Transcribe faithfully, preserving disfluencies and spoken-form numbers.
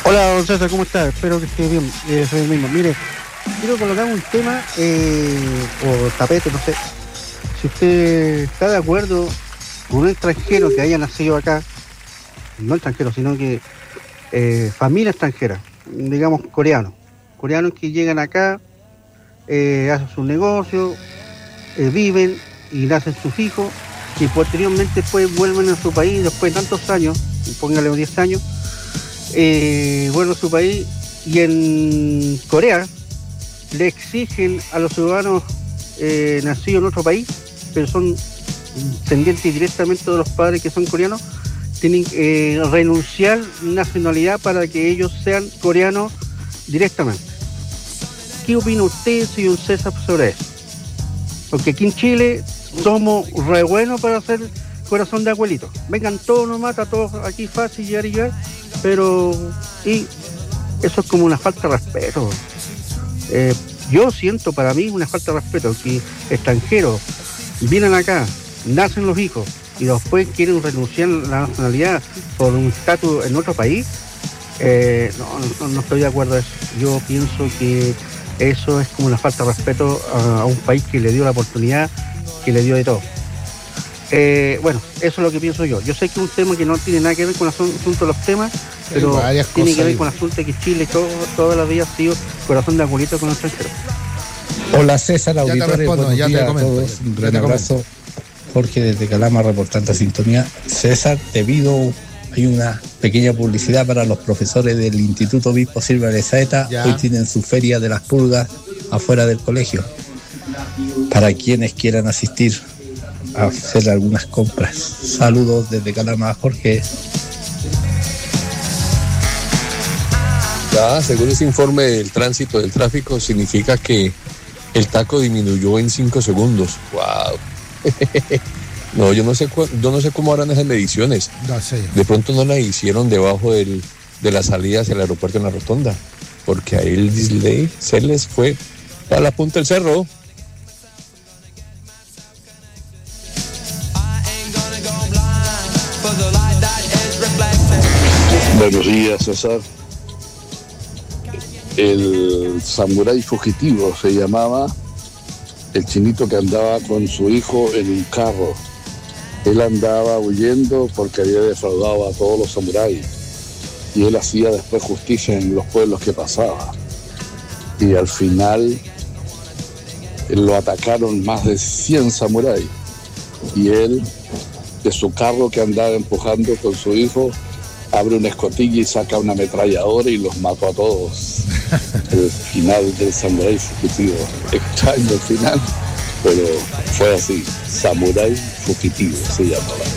Hola, don César, ¿cómo está? Espero que esté bien. Eh, soy el mismo. Mire, quiero colocar un tema, eh, o tapete, no sé. Si usted está de acuerdo con un extranjero que haya nacido acá, no extranjero, sino que eh, familia extranjera, digamos coreanos, coreanos que llegan acá, eh, hacen sus negocios, eh, viven y nacen sus hijos, y posteriormente después vuelven a su país después de tantos años, póngale diez años, eh, vuelven a su país y en Corea le exigen a los ciudadanos eh, nacidos en otro país, pero son descendientes directamente de los padres que son coreanos, tienen que eh, renunciar nacionalidad para que ellos sean coreanos directamente. ¿Qué opina usted, señor César, sobre eso? Porque aquí en Chile somos re buenos para hacer corazón de abuelito. Vengan todos nomás, está todo aquí fácil llegar y llegar, pero y eso es como una falta de respeto. Eh, yo siento para mí una falta de respeto que extranjeros vienen acá, nacen los hijos y después quieren renunciar a la nacionalidad por un estatus en otro país. Eh, no, no, no estoy de acuerdo a eso. Yo pienso que eso es como una falta de respeto a, a un país que le dio la oportunidad, que le dio de todo. Eh, bueno, eso es lo que pienso yo. Yo sé que es un tema que no tiene nada que ver con el asunto de los temas, pero tiene que ver con el asunto de que Chile todo, toda la vida ha sido corazón de abuelito con los extranjeros. Hola César, auditores, buenos ya días te comento, a todos. ya, Un ya gran te abrazo. comento. Jorge desde Calama reportando sintonía. César, debido hay una pequeña publicidad para los profesores del Instituto Obispo Silva de Saeta. Ya. Hoy tienen su feria de las pulgas afuera del colegio. Para quienes quieran asistir a hacer algunas compras. Saludos desde Calama, Jorge. Ya, según ese informe del tránsito del tráfico, significa que el taco disminuyó en cinco segundos. ¡Wow! No, yo no sé cu- yo no sé cómo harán esas mediciones. No sé. De pronto no las hicieron debajo del, de la salida hacia el aeropuerto en la rotonda, porque ahí el display se les fue a la punta del cerro. Buenos días, César. El samurái fugitivo se llamaba el chinito que andaba con su hijo en un carro. Él andaba huyendo porque había defraudado a todos los samuráis y él hacía después justicia en los pueblos que pasaba. Y al final lo atacaron más de cien samuráis y él, de su carro que andaba empujando con su hijo, abre una escotilla y saca una ametralladora y los mató a todos. El final del samurái fugitivo. Extraño el final, pero fue así. Samurái fugitivo se llamaba.